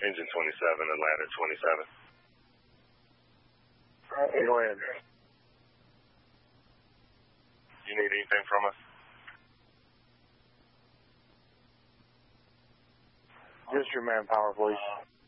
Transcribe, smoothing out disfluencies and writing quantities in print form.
Engine 27, Atlanta 27. Go ahead. You need anything from us? Just your manpower, please.